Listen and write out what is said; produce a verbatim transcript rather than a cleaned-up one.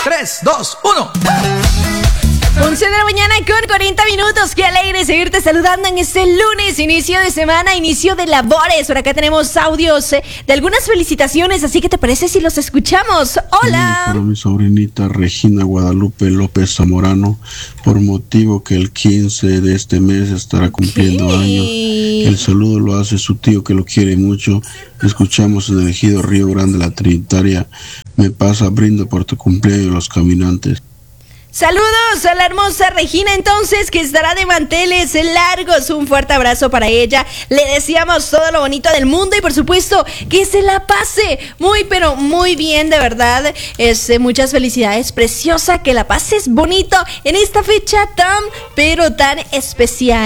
tres, dos, uno. once de la mañana con cuarenta minutos. Qué alegre seguirte saludando en este lunes, inicio de semana, inicio de labores. Por acá tenemos audios eh, de algunas felicitaciones, así que ¿te parece si los escuchamos? Hola. Para mi sobrinita Regina Guadalupe López Zamorano, por motivo que el quince de este mes estará cumpliendo Okay. años. El saludo lo hace su tío que lo quiere mucho. Escuchamos en el ejido Río Grande la Trinitaria. Me pasa, brindo por tu cumpleaños los caminantes. Saludos a la hermosa Regina, entonces, que estará de manteles largos. Un fuerte abrazo para ella. Le deseamos todo lo bonito del mundo y, por supuesto, que se la pase muy, pero muy bien, de verdad. Este, muchas felicidades, preciosa. Que la pases bonito en esta fecha tan, pero tan especial.